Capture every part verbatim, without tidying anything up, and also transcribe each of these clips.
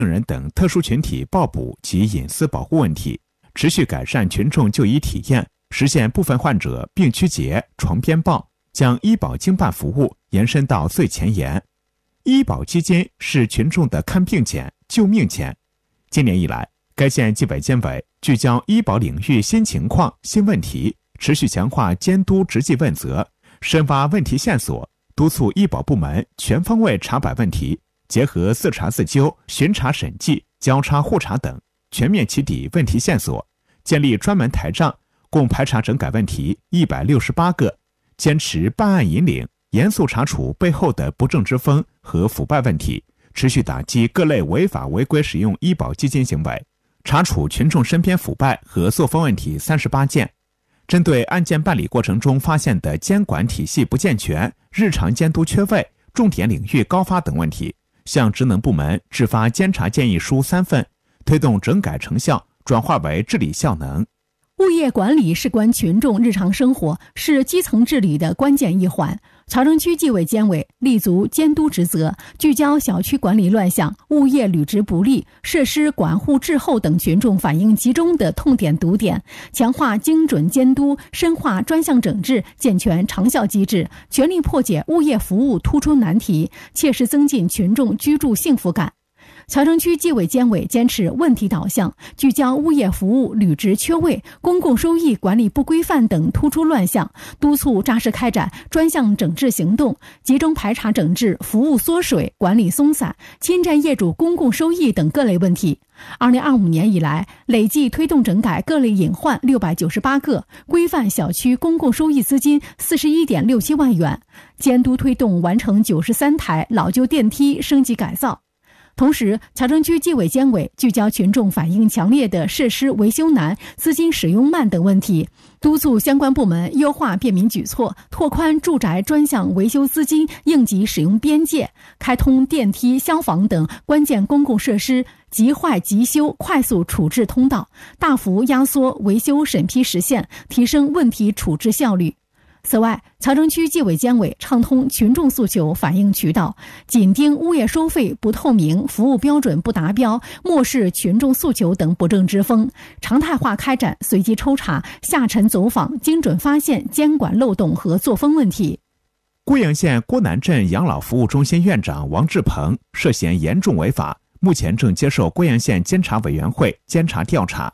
病人等特殊群体报补及隐私保护问题，持续改善群众就医体验，实现部分患者病区结、床边抱，将医保经办服务延伸到最前沿。医保基金是群众的看病钱、救命钱。今年以来，该县纪委监委聚焦医保领域新情况、新问题，持续强化监督执纪问责，深挖问题线索，督促医保部门全方位查摆问题，结合自查自纠、巡查审计、交叉互查等，全面起底问题线索，建立专门台账，共排查整改问题一百六十八个，坚持办案引领，严肃查处背后的不正之风和腐败问题，持续打击各类违法违规使用医保基金行为，查处群众身边腐败和作风问题三十八件。针对案件办理过程中发现的监管体系不健全、日常监督缺位、重点领域高发等问题，向职能部门制发监察建议书三份，推动整改成效转化为治理效能。 物业管理事关群众日常生活，是基层治理的关键一环。曹城区纪委监委立足监督职责，聚焦小区管理乱象、物业履职不力、设施管护滞后等群众反映集中的痛点堵点，强化精准监督，深化专项整治，健全长效机制，全力破解物业服务突出难题，切实增进群众居住幸福感。曹城区纪委监委坚持问题导向，聚焦物业服务履职缺位、公共收益管理不规范等突出乱象，督促扎实开展专项整治行动，集中排查整治服务缩水、管理松散、侵占业主公共收益等各类问题。二零二五年以来，累计推动整改各类隐患六百九十八个，规范小区公共收益资金四十一点六七万元，监督推动完成九十三台老旧电梯升级改造。同时，曹城区纪委监委聚焦群众反映强烈的设施维修难、资金使用慢等问题，督促相关部门优化便民举措，拓宽住宅专项维修资金应急使用边界，开通电梯、消防等关键公共设施即坏即修快速处置通道，大幅压缩维修审批时限，提升问题处置效率。此外，曹城区纪委监委畅通群众诉求反映渠道，紧盯物业收费不透明、服务标准不达标、漠视群众诉求等不正之风，常态化开展随机抽查、下沉走访，精准发现监管漏洞和作风问题。 贵阳县郭南镇养老服务中心院长王志鹏涉嫌严重违法，目前正接受贵阳县监察委员会监察调查。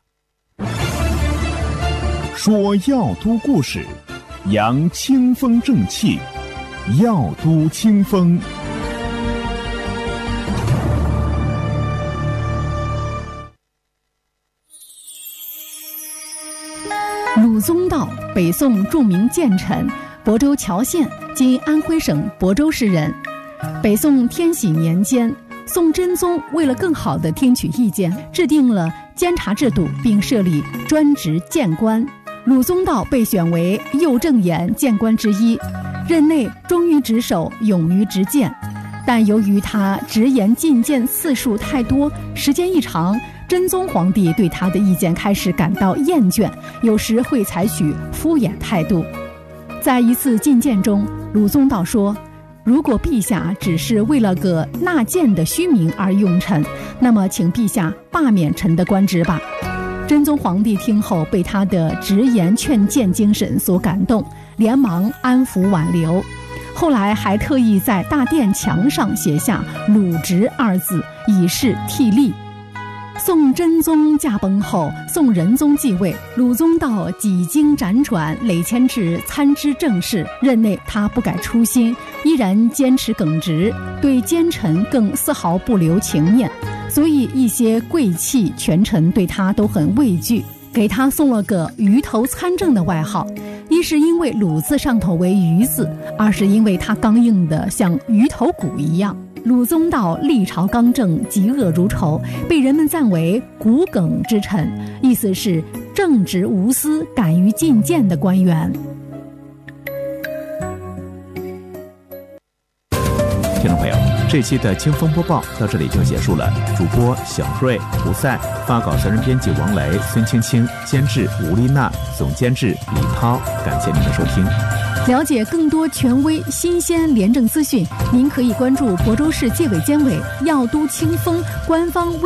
说药都故事，扬清风正气，药都清风。 鲁宗道，北宋著名谏臣，亳州谯县（今安徽省亳州市）人。北宋天禧年间，宋真宗为了更好地听取意见，制定了监察制度，并设立专职谏官。鲁宗道被选为右正眼谏官之一，任内忠于职守，勇于执谏。但由于他直言进谏次数太多，时间一长，真宗皇帝对他的意见开始感到厌倦，有时会采取敷衍态度。在一次进谏中，鲁宗道说：“如果陛下只是为了个纳谏的虚名而用臣，那么请陛下罢免臣的官职吧。”真宗皇帝听后被他的直言劝谏精神所感动，连忙安抚挽留。后来还特意在大殿墙上写下鲁直二字，以示替力。宋真宗驾崩后，宋仁宗继位，鲁宗道几经辗转，累迁至参知政事。任内他不改初心，依然坚持耿直，对奸臣更丝毫不留情面，所以一些贵戚权臣对他都很畏惧，给他送了个鱼头参政的外号。一是因为鲁字上头为鱼字，二是因为他刚硬的像鱼头骨一样。鲁宗道历朝刚正，嫉恶如仇，被人们赞为骨梗之臣，意思是正直无私、敢于进谏的官员。 听众朋友，这期的清风播报到这里就结束了。主播小瑞、胡赛，发稿责任编辑王雷、孙青青，监制吴丽娜，总监制李涛。感谢您的收听。 了解更多权威、新鲜廉政资讯，您可以关注亳州市纪委监委药都清风官方微